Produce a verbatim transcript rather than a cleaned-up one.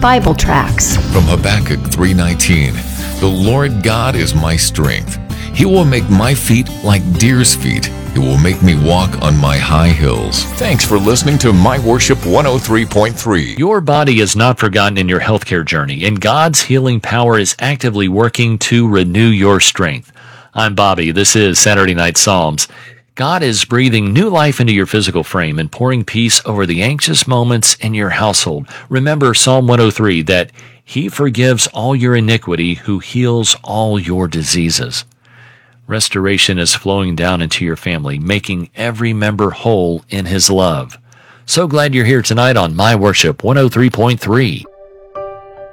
Bible tracts. From Habakkuk three nineteen, the Lord God is my strength. He will make my feet like deer's feet. He will make me walk on my high hills. Thanks for listening to My Worship one oh three point three. Your body is not forgotten in your healthcare journey, and God's healing power is actively working to renew your strength. I'm Bobby. This is Saturday Night Psalms. God is breathing new life into your physical frame and pouring peace over the anxious moments in your household. Remember Psalm one oh three, that He forgives all your iniquity, who heals all your diseases. Restoration is flowing down into your family, making every member whole in His love. So glad you're here tonight on My Worship one oh three point three.